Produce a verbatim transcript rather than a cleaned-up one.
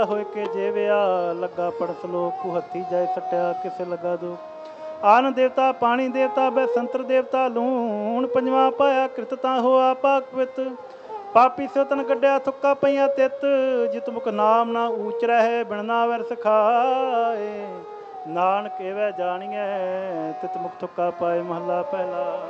ਹੋਏ ਕੇ ਜੇਵਿਆ ਲੱਗਾ ਪੜਸ ਲੋਕ ਕੋ ਹੱਥੀ ਜਾਏ ਸਟਿਆ ਕਿਸੇ ਲੱਗਾ ਦੋ ਆਨ ਦੇਵਤਾ ਪਾਣੀ ਦੇਵਤਾ ਬੈਸੰਤਰ ਦੇਵਤਾ ਲੂਣ ਪੰਜਵਾਂ ਪਾਇਆ ਕਿਰਤ ਤਾਂ ਹੋਆ ਪਾਕ ਪਿਤ ਪਾਪੀ ਸੋ ਤਨ ਕੱਢਿਆ ਥੁੱਕਾ ਪਈਆਂ ਤਿੱਤ ਜਿਤ ਮੁਖ ਨਾਮ ਨਾ ਊਚ ਰਹੇ ਬਿਨ ਨਾ ਵਰਸ ਖਾਏ ਨਾਨਕ ਇਹਵੈ ਜਾਣੀਐ ਤਿਤ ਮੁਖ ਥੁੱਕਾ ਪਾਏ ਮਹੱਲਾ ਪਹਿਲਾ।